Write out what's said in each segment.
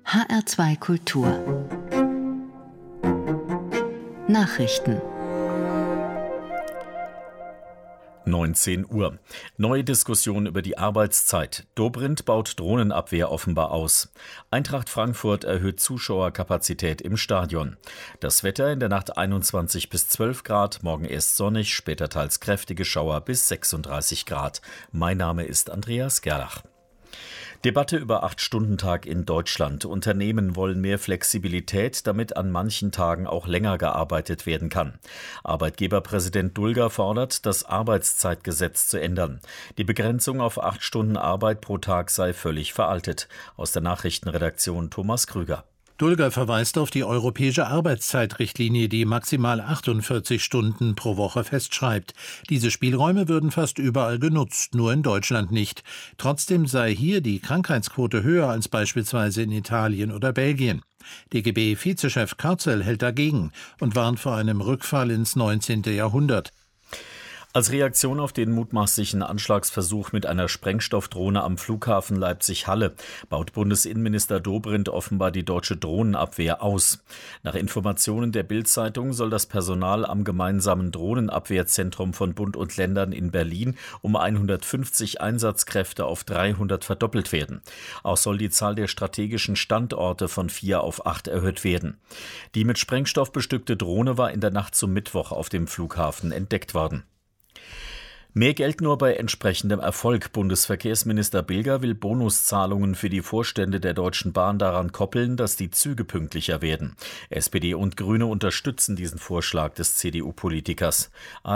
HR2 Kultur Nachrichten 19 Uhr. Neue Diskussion über die Arbeitszeit. Dobrindt baut Drohnenabwehr offenbar aus. Eintracht Frankfurt erhöht Zuschauerkapazität im Stadion. Das Wetter in der Nacht 21 bis 12 Grad, morgen erst sonnig, später teils kräftige Schauer bis 36 Grad. Mein Name ist Andreas Gerlach. Debatte über 8-Stunden-Tag in Deutschland. Unternehmen wollen mehr Flexibilität, damit an manchen Tagen auch länger gearbeitet werden kann. Arbeitgeberpräsident Dulger fordert, das Arbeitszeitgesetz zu ändern. Die Begrenzung auf 8 Stunden Arbeit pro Tag sei völlig veraltet. Aus der Nachrichtenredaktion Thomas Krüger. Dulger verweist auf die europäische Arbeitszeitrichtlinie, die maximal 48 Stunden pro Woche festschreibt. Diese Spielräume würden fast überall genutzt, nur in Deutschland nicht. Trotzdem sei hier die Krankheitsquote höher als beispielsweise in Italien oder Belgien. DGB-Vizechef Kürzel hält dagegen und warnt vor einem Rückfall ins 19. Jahrhundert. Als Reaktion auf den mutmaßlichen Anschlagsversuch mit einer Sprengstoffdrohne am Flughafen Leipzig-Halle baut Bundesinnenminister Dobrindt offenbar die deutsche Drohnenabwehr aus. Nach Informationen der Bild-Zeitung soll das Personal am gemeinsamen Drohnenabwehrzentrum von Bund und Ländern in Berlin um 150 Einsatzkräfte auf 300 verdoppelt werden. Auch soll die Zahl der strategischen Standorte von 4 auf 8 erhöht werden. Die mit Sprengstoff bestückte Drohne war in der Nacht zum Mittwoch auf dem Flughafen entdeckt worden. Mehr Geld nur bei entsprechendem Erfolg. Bundesverkehrsminister Bilger will Bonuszahlungen für die Vorstände der Deutschen Bahn daran koppeln, dass die Züge pünktlicher werden. SPD und Grüne unterstützen diesen Vorschlag des CDU-Politikers.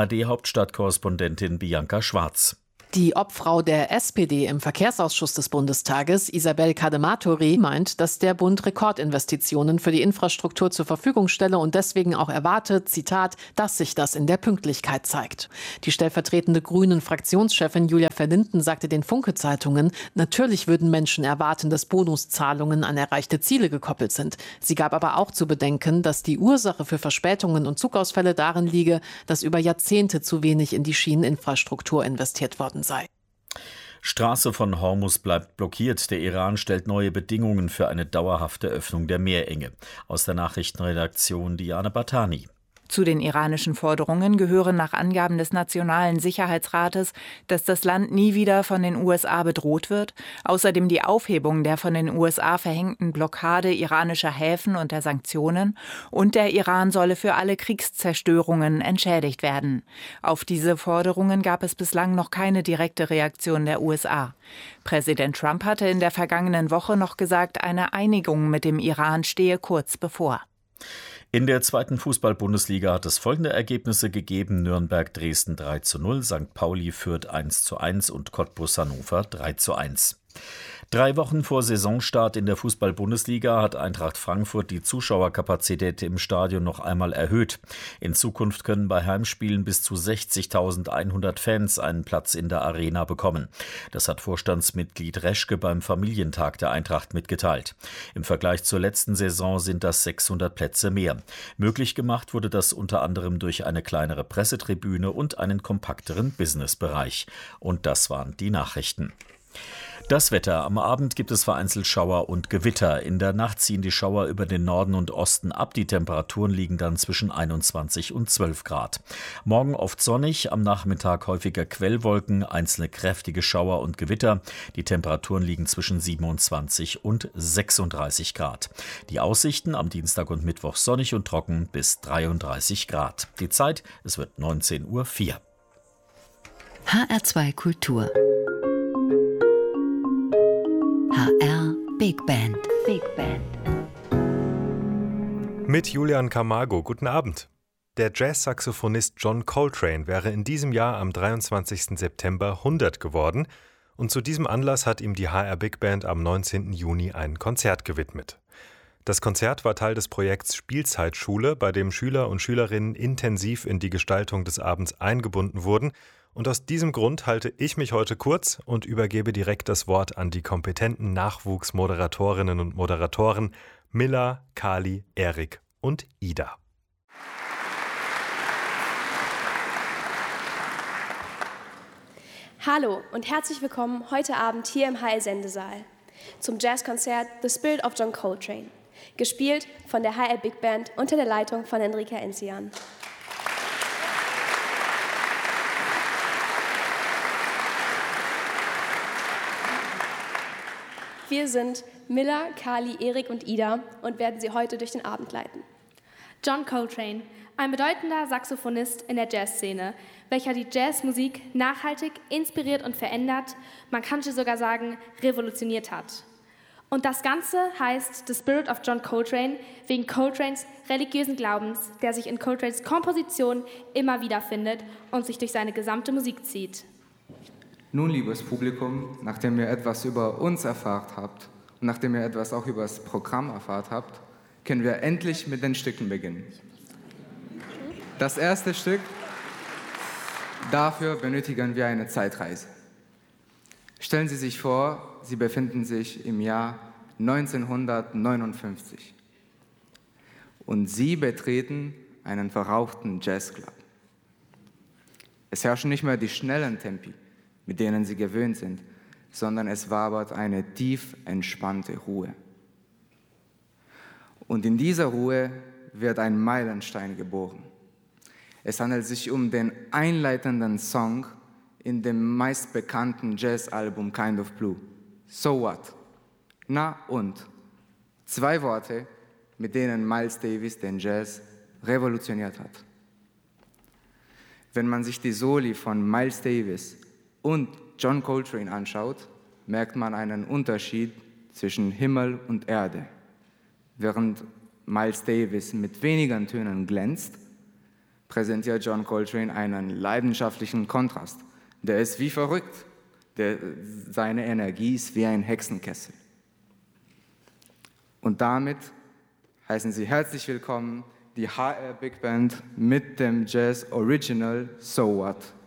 ARD-Hauptstadtkorrespondentin Bianca Schwarz. Die Obfrau der SPD im Verkehrsausschuss des Bundestages, Isabel Cadematori, meint, dass der Bund Rekordinvestitionen für die Infrastruktur zur Verfügung stelle und deswegen auch erwartet, Zitat, dass sich das in der Pünktlichkeit zeigt. Die stellvertretende Grünen-Fraktionschefin Julia Verlinden sagte den Funke-Zeitungen, natürlich würden Menschen erwarten, dass Bonuszahlungen an erreichte Ziele gekoppelt sind. Sie gab aber auch zu bedenken, dass die Ursache für Verspätungen und Zugausfälle darin liege, dass über Jahrzehnte zu wenig in die Schieneninfrastruktur investiert worden sei. Straße von Hormuz bleibt blockiert. Der Iran stellt neue Bedingungen für eine dauerhafte Öffnung der Meerenge. Aus der Nachrichtenredaktion Diana Batani. Zu den iranischen Forderungen gehören nach Angaben des Nationalen Sicherheitsrates, dass das Land nie wieder von den USA bedroht wird, außerdem die Aufhebung der von den USA verhängten Blockade iranischer Häfen und der Sanktionen und der Iran solle für alle Kriegszerstörungen entschädigt werden. Auf diese Forderungen gab es bislang noch keine direkte Reaktion der USA. Präsident Trump hatte in der vergangenen Woche noch gesagt, eine Einigung mit dem Iran stehe kurz bevor. In der zweiten Fußball-Bundesliga hat es folgende Ergebnisse gegeben: Nürnberg Dresden 3:0, St. Pauli Fürth 1:1 und Cottbus Hannover 3:1. 3 Wochen vor Saisonstart in der Fußball-Bundesliga hat Eintracht Frankfurt die Zuschauerkapazität im Stadion noch einmal erhöht. In Zukunft können bei Heimspielen bis zu 60.100 Fans einen Platz in der Arena bekommen. Das hat Vorstandsmitglied Reschke beim Familientag der Eintracht mitgeteilt. Im Vergleich zur letzten Saison sind das 600 Plätze mehr. Möglich gemacht wurde das unter anderem durch eine kleinere Pressetribüne und einen kompakteren Businessbereich. Und das waren die Nachrichten. Das Wetter. Am Abend gibt es vereinzelt Schauer und Gewitter. In der Nacht ziehen die Schauer über den Norden und Osten ab. Die Temperaturen liegen dann zwischen 21 und 12 Grad. Morgen oft sonnig, am Nachmittag häufiger Quellwolken, einzelne kräftige Schauer und Gewitter. Die Temperaturen liegen zwischen 27 und 36 Grad. Die Aussichten am Dienstag und Mittwoch sonnig und trocken bis 33 Grad. Die Zeit, es wird 19:04 Uhr. HR2 Kultur HR Big Band. Big Band. Mit Julian Camargo. Guten Abend. Der Jazz-Saxophonist John Coltrane wäre in diesem Jahr am 23. September 100 geworden und zu diesem Anlass hat ihm die HR Big Band am 19. Juni ein Konzert gewidmet. Das Konzert war Teil des Projekts Spielzeitschule, bei dem Schüler und Schülerinnen intensiv in die Gestaltung des Abends eingebunden wurden. Und aus diesem Grund halte ich mich heute kurz und übergebe direkt das Wort an die kompetenten Nachwuchsmoderatorinnen und Moderatoren Milla, Kali, Erik und Ida. Hallo und herzlich willkommen heute Abend hier im HR-Sendesaal. zum Jazzkonzert The Spirit of John Coltrane, gespielt von der HR Big Band unter der Leitung von Enrica Encian. Wir sind Miller, Kali, Erik und Ida und werden Sie heute durch den Abend leiten. John Coltrane, ein bedeutender Saxophonist in der Jazzszene, welcher die Jazzmusik nachhaltig inspiriert und verändert, man kann sogar sagen, revolutioniert hat. Und das Ganze heißt The Spirit of John Coltrane wegen Coltranes religiösen Glaubens, der sich in Coltranes Komposition immer wieder findet und sich durch seine gesamte Musik zieht. Nun, liebes Publikum, nachdem ihr etwas über uns erfahren habt und nachdem ihr etwas auch über das Programm erfahren habt, können wir endlich mit den Stücken beginnen. Das erste Stück, dafür benötigen wir eine Zeitreise. Stellen Sie sich vor, Sie befinden sich im Jahr 1959 und Sie betreten einen verrauchten Jazzclub. Es herrschen nicht mehr die schnellen Tempi, mit denen Sie gewöhnt sind, sondern es wabert eine tief entspannte Ruhe. Und in dieser Ruhe wird ein Meilenstein geboren. Es handelt sich um den einleitenden Song in dem meistbekannten Jazzalbum Kind of Blue. So What? Na und? 2 Worte, mit denen Miles Davis den Jazz revolutioniert hat. Wenn man sich die Soli von Miles Davis und John Coltrane anschaut, merkt man einen Unterschied zwischen Himmel und Erde. Während Miles Davis mit wenigen Tönen glänzt, präsentiert John Coltrane einen leidenschaftlichen Kontrast. Der ist wie verrückt. Seine Energie ist wie ein Hexenkessel. Und damit heißen Sie herzlich willkommen die HR Big Band mit dem Jazz Original So What?